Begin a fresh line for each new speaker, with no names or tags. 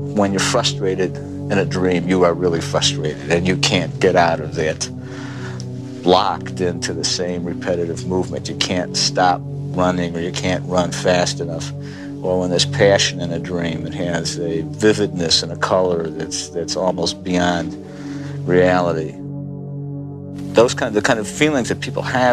when you're frustrated in a dream, you are really frustrated, and you can't get out of it locked into the same repetitive movement. You can't stop running, or you can't run fast enough. Or when there's passion in a dream, it has a vividness and a color that's almost beyond reality. The kind of feelings that people have